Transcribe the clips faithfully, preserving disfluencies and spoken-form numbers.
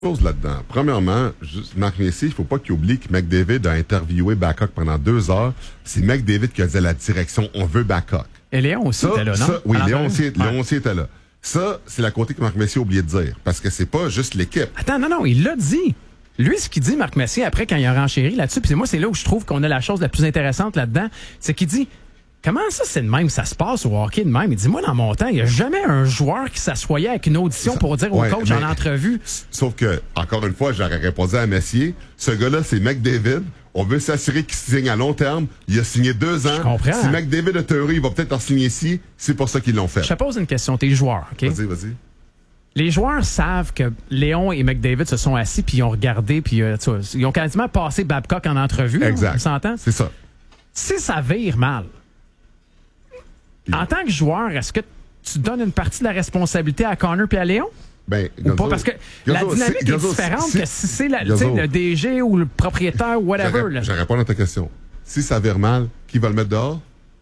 Chose là-dedans. Premièrement, juste Marc Messier, il faut pas qu'il oublie que McDavid a interviewé Babcock pendant deux heures. C'est McDavid qui a dit à la direction, on veut Babcock. Et Léon aussi ça, était là, non? Ça, oui, Alors, Léon aussi, ouais. Léon aussi était là. Ça, c'est la côté que Marc Messier a oublié de dire. Parce que c'est pas juste l'équipe. Attends, non, non, il l'a dit. Lui, ce qu'il dit, Marc Messier, après, quand il a renchéri là-dessus, puis moi, c'est là où je trouve qu'on a la chose la plus intéressante là-dedans, c'est qu'il dit, comment ça, c'est de même, ça se passe au hockey de même? Il dit, moi, dans mon temps, il n'y a jamais un joueur qui s'assoyait avec une audition pour dire au ouais, coach mais, en entrevue. Sauf que, encore une fois, j'aurais répondu à Messier, ce gars-là, c'est McDavid. On veut s'assurer qu'il signe à long terme. Il a signé deux ans. Je comprends. Si McDavid a théorie, il va peut-être en signer ici. C'est pour ça qu'ils l'ont fait. Je te pose une question, t'es joueur, OK? Vas-y, vas-y. Les joueurs savent que Léon et McDavid se sont assis puis ils ont regardé puis euh, tu vois, ils ont quasiment passé Babcock en entrevue. Exact. On s'entend? C'est ça. Si ça vire mal, Puis, en tant que joueur, est-ce que tu donnes une partie de la responsabilité à Connor puis à Léon? Ben, Ou pas? Parce que la Gazzo, dynamique si, Gazzo, est différente si, que si c'est la, Gazzo, le D G ou le propriétaire ou whatever. Je Là. je réponds à ta question. Si ça vire mal, qui va le mettre dehors?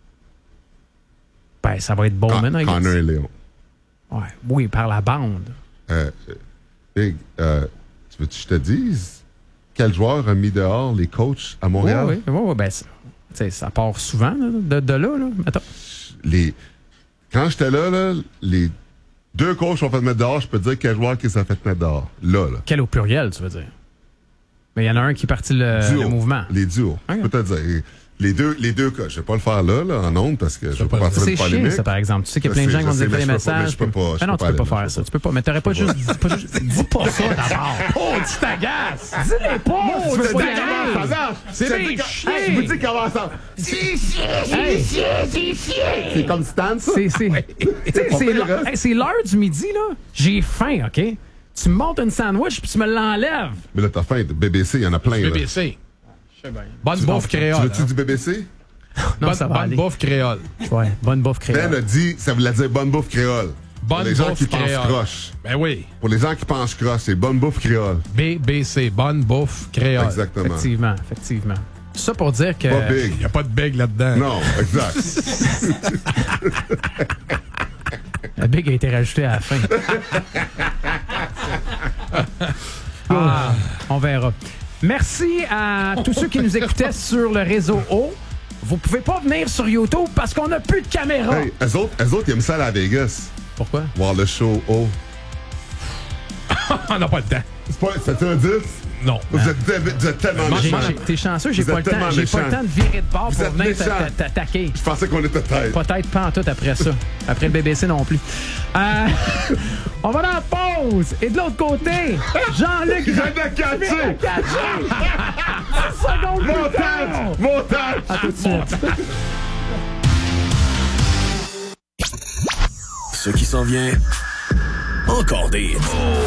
Ben, ça va être Bowman. Con- I guess. Connor et Léon. Ouais, oui, par la bande. Euh, Big, euh, tu veux que je te dise quel joueur a mis dehors les coachs à Montréal? Oui, oui, oui, oui, ben, ça, ça part souvent là, de, de là. là. Attends. Les... Quand j'étais là, là, les deux coachs ont fait mettre dehors, je peux te dire quel joueur qui s'est fait mettre dehors. Là, là. Quel au pluriel, tu veux dire? Mais il y en a un qui est parti le, Duo. le mouvement. Les duos. Okay. Je peux te dire. Les deux, les deux cas. Je vais pas le faire là, là, en ondes, parce que je vais pas partir C'est de chiant, polémique. ça, par exemple. Tu sais qu'il y a Je plein de gens sais, qui vont je dire sais, des mais je peux pas- mais messages. je peux puis- pas- je Ah non, peux tu peux pas pas aller faire là, ça. Tu peux pas. Mais t'aurais pas juste. Dis pas juste. Dis pas ça d'abord. Oh, tu t'agaces! Dis-les pas! Oh, tu veux t'as pas dit y comment aller. ça marche? C'est Je des dis que- chiens. Hey, je vous dis comment ça. C'est chier, Hey. c'est chier, c'est chier! C'est comme Stan, ça? C'est c'est- tu sais, Pas c'est pire, l'heure- hein? hey, c'est l'heure du midi, là. J'ai faim, OK? Tu me montes une sandwich puis tu me l'enlèves. Mais là, t'as faim. B B C, il y en a plein. Là. B B C. Je sais bien. Bonne bouffe Tu créole. veux-tu hein. du B B C? Non, Bonne, ça va bonne aller. bouffe créole. Ouais, bonne bouffe Ben créole. a dit, ça voulait dire bonne bouffe créole. Bonne Pour les gens bouffe qui pensent créole. croche. Ben oui. Pour les gens qui pensent croche, c'est bonne bouffe créole. B B C. Bonne bouffe créole. Exactement. Effectivement, effectivement. Tout ça pour dire que... Pas big. Il n'y a pas de big là-dedans. Non, exact. La big a été rajoutée à la fin. Ah, on verra. Merci à tous ceux qui nous écoutaient sur le réseau O. Vous pouvez pas venir sur YouTube parce qu'on n'a plus de caméra. Hey, eux autres, eux autres, ils aiment ça à la Vegas. Pourquoi? Voir le show. Oh. On n'a pas le temps. C'est pas, c'est un dix? Non. Vous êtes, vous êtes tellement J'ai- méchants. j'ai- T'es chanceux, j'ai Vous pas, êtes le temps, tellement j'ai pas le méchants. temps de virer de bord Vous pour êtes venir t'a- méchants. t'a- t'attaquer. Je pensais qu'on était tête. Peut-être pas en tout après ça. Après le B B C non plus. Euh, on va dans la pause. Et de l'autre côté, Jean-Luc... Je viens de catcher. dix secondes plus tard. Montage! Montage! À tout de suite. Ce qui s'en vient, encore des hits.